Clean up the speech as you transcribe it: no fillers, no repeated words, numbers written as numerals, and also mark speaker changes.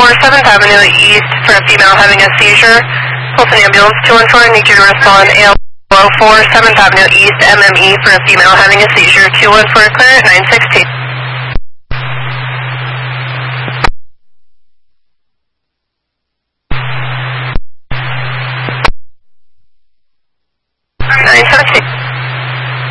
Speaker 1: 7th Avenue East for a female having a seizure. Wilson Ambulance 214, I need you to respond. AL 4 7th Avenue East MME for a female having a seizure. 214 clear at 916.